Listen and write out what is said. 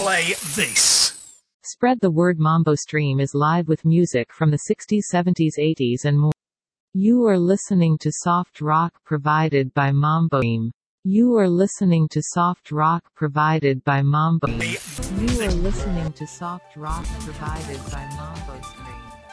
play this. Spread the word. Mambo Stream is live with music from the 60s, 70s, 80s and more. You are listening to soft rock provided by Mambo Stream. You are listening to soft rock provided by Mambo. You are listening to soft rock provided by Mambo Stream.